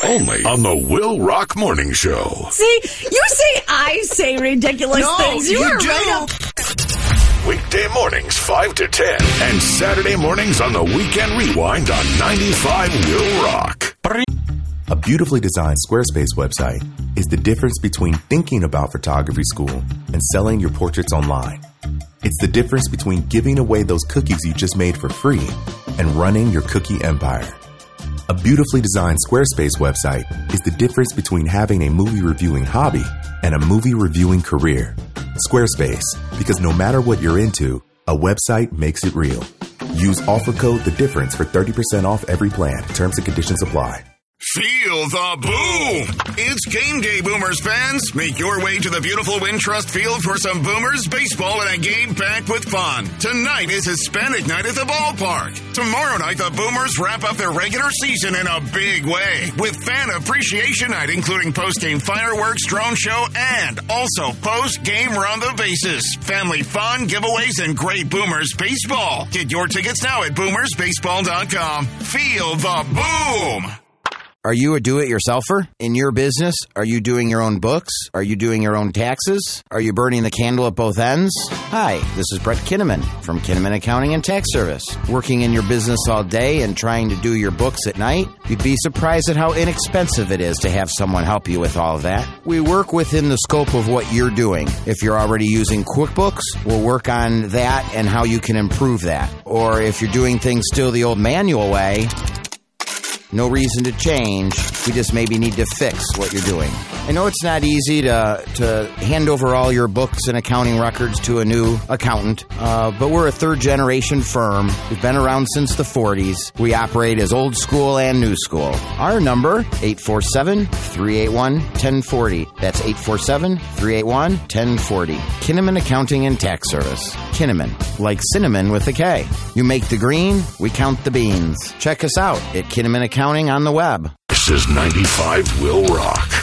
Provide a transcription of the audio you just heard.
Only on the Will Rock Morning Show. See, you say I say ridiculous things. You are do. right up. Weekday mornings 5 to 10 and Saturday mornings on the Weekend Rewind on 95 Will Rock. A beautifully designed Squarespace website is the difference between thinking about photography school and selling your portraits online. It's the difference between giving away those cookies you just made for free and running your cookie empire. A beautifully designed Squarespace website is the difference between having a movie reviewing hobby and a movie reviewing career. Squarespace, because no matter what you're into, a website makes it real. Use offer code The Difference for 30% off every plan. Terms and conditions apply. Feel the boom! It's game day, Boomers fans. Make your way to the beautiful Wintrust Field for some Boomers baseball and a game packed with fun. Tonight is Hispanic Night at the ballpark. Tomorrow night, the Boomers wrap up their regular season in a big way with Fan Appreciation Night, including post-game fireworks, drone show, and also post-game run the bases. Family fun, giveaways, and great Boomers baseball. Get your tickets now at boomersbaseball.com. Feel the boom! Are you a do-it-yourselfer in your business? Are you doing your own books? Are you doing your own taxes? Are you burning the candle at both ends? Hi, this is Brett Kinnaman from Kinnaman Accounting and Tax Service. Working in your business all day and trying to do your books at night? You'd be surprised at how inexpensive it is to have someone help you with all of that. We work within the scope of what you're doing. If you're already using QuickBooks, we'll work on that and how you can improve that. Or if you're doing things still the old manual way, no reason to change. We just maybe need to fix what you're doing. I know it's not easy to hand over all your books and accounting records to a new accountant, but we're a third-generation firm. We've been around since the 40s. We operate as old school and new school. Our number, 847-381-1040. That's 847-381-1040. Kinnaman Accounting and Tax Service. Kinnaman, like cinnamon with a K. You make the green, we count the beans. Check us out at Kinnaman Accounting on the web. This is 95 Will Rock.